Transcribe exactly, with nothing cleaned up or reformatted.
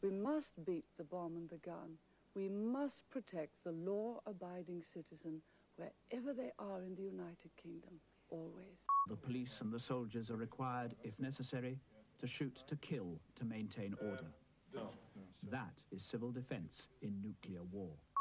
We must beat the bomb and the gun. We must protect the law-abiding citizen wherever they are in the United Kingdom, always. The police and the soldiers are required, if necessary, to shoot to kill to maintain order. That is civil defense in nuclear war.